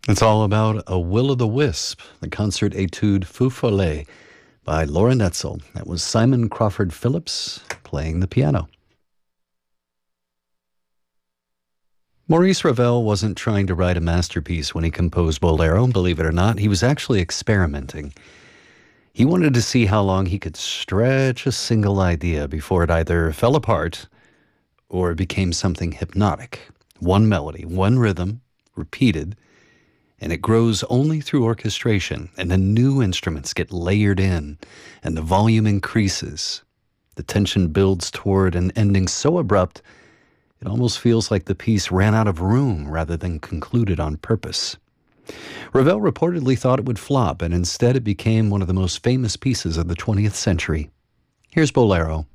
It's all about A Will-o'-the-Wisp, the concert etude Feu Follet by Laura Netzel. That was Simon Crawford Phillips playing the piano. Maurice Ravel wasn't trying to write a masterpiece when he composed Bolero, believe it or not. He was actually experimenting. He wanted to see how long he could stretch a single idea before it either fell apart or became something hypnotic. One melody, one rhythm, repeated, and it grows only through orchestration, and then new instruments get layered in, and the volume increases. The tension builds toward an ending so abrupt, it almost feels like the piece ran out of room rather than concluded on purpose. Ravel reportedly thought it would flop, and instead it became one of the most famous pieces of the 20th century. Here's Bolero.